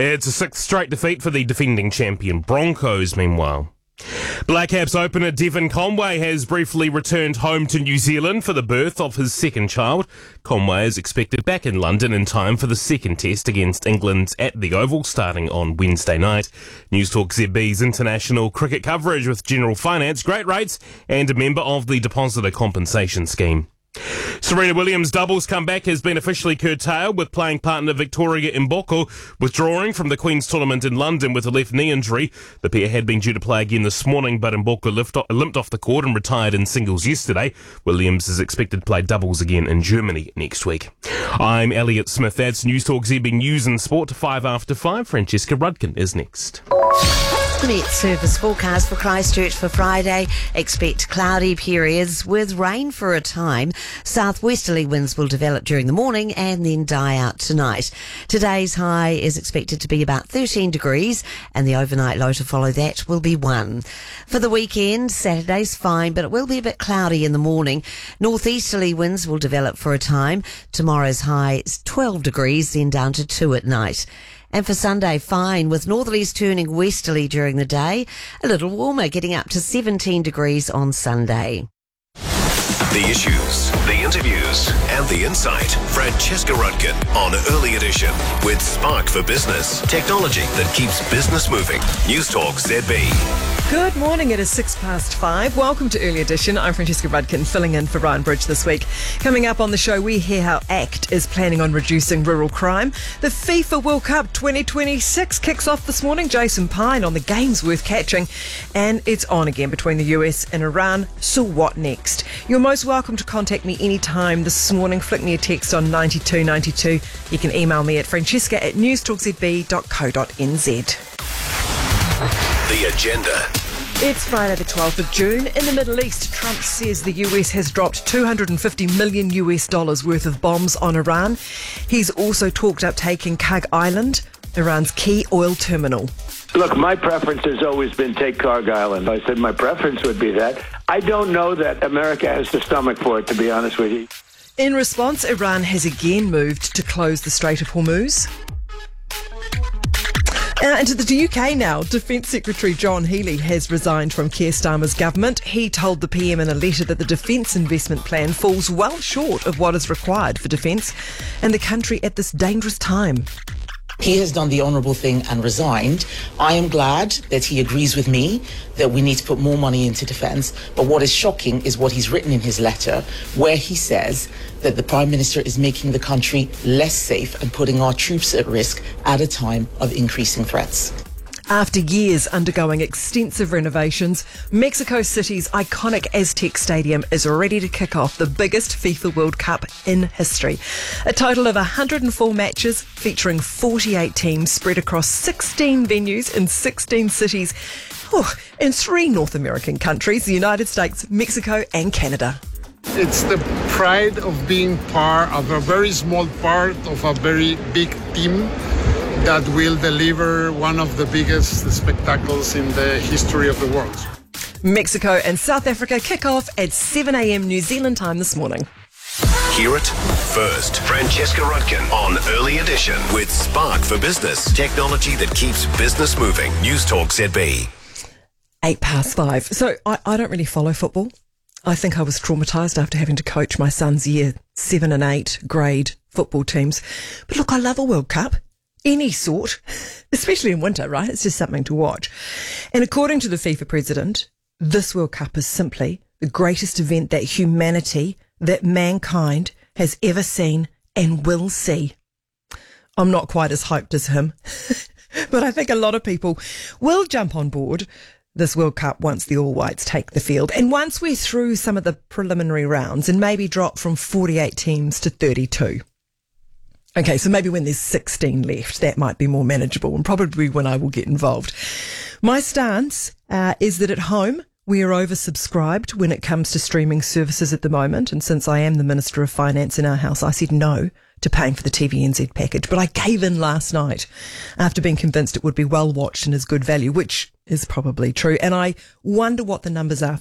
It's a sixth straight defeat for the defending champion Broncos, meanwhile. Black Caps opener Devon Conway has briefly returned home to New Zealand for the birth of his second child. Conway is expected back in London in time for the second test against England at the Oval starting on Wednesday night. Newstalk ZB's international cricket coverage with General Finance, great rates and a member of the Depositor Compensation Scheme. Serena Williams' doubles comeback has been officially curtailed, with playing partner Victoria Mboko withdrawing from the Queen's Tournament in London with a left knee injury. The pair had been due to play again this morning, but Mboko limped off the court and retired in singles yesterday. Williams is expected to play doubles again in Germany next week. I'm Elliot Smith. That's Newstalk ZB News and Sport. 5:05. Francesca Rudkin is next. Met service forecast for Christchurch for Friday. Expect cloudy periods with rain for a time. Southwesterly winds will develop during the morning and then die out tonight. Today's high is expected to be about 13 degrees and the overnight low to follow that will be 1. For the weekend, Saturday's fine, but it will be a bit cloudy in the morning. Northeasterly winds will develop for a time. Tomorrow's high is 12 degrees, then down to 2 at night. And for Sunday, fine, with northerlies turning westerly during the day. A little warmer, getting up to 17 degrees on Sunday. The issues, the interviews, and the insight. Francesca Rudkin on Early Edition with Spark for Business. Technology that keeps business moving. Newstalk ZB. Good morning, it is 5:06. Welcome to Early Edition. I'm Francesca Rudkin, filling in for Ryan Bridge this week. Coming up on the show, we hear how ACT is planning on reducing rural crime. The FIFA World Cup 2026 kicks off this morning. Jason Pine on the games worth catching. And it's on again between the US and Iran. So what next? You're most welcome to contact me anytime this morning. Flick me a text on 9292. You can email me at francesca@newstalkzb.co.nz. The agenda. It's Friday the 12th of June. In the Middle East, Trump says the US has dropped $250 million worth of bombs on Iran. He's also talked up taking Kag Island, Iran's key oil terminal. Look, my preference has always been take Kag Island. I said my preference would be that. I don't know that America has the stomach for it, to be honest with you. In response, Iran has again moved to close the Strait of Hormuz. Into the UK now, Defence Secretary John Healey has resigned from Keir Starmer's government. He told the PM in a letter that the defence investment plan falls well short of what is required for defence and the country at this dangerous time. He has done the honourable thing and resigned. I am glad that he agrees with me that we need to put more money into defence. But what is shocking is what he's written in his letter, where he says that the Prime Minister is making the country less safe and putting our troops at risk at a time of increasing threats. After years undergoing extensive renovations, Mexico City's iconic Aztec Stadium is ready to kick off the biggest FIFA World Cup in history. A total of 104 matches featuring 48 teams spread across 16 venues in 16 cities in 3 North American countries, the United States, Mexico and Canada. It's the pride of being part of a very small part of a very big team that will deliver one of the biggest spectacles in the history of the world. Mexico and South Africa kick off at 7 a.m. New Zealand time this morning. Hear it first. Francesca Rudkin on Early Edition with Spark for Business. Technology that keeps business moving. Newstalk ZB. 5:08. So I don't really follow football. I think I was traumatised after having to coach my son's year 7 and 8 grade football teams. But look, I love a World Cup. Any sort, especially in winter, right? It's just something to watch. And according to the FIFA president, this World Cup is simply the greatest event that humanity, that mankind has ever seen and will see. I'm not quite as hyped as him, but I think a lot of people will jump on board this World Cup once the All Whites take the field. And once we're through some of the preliminary rounds and maybe drop from 48 teams to 32. Okay, so maybe when there's 16 left, that might be more manageable and probably when I will get involved. My stance is that at home, we are oversubscribed when it comes to streaming services at the moment. And since I am the Minister of Finance in our house, I said no to paying for the TVNZ package. But I gave in last night after being convinced it would be well watched and is good value, which is probably true. And I wonder what the numbers are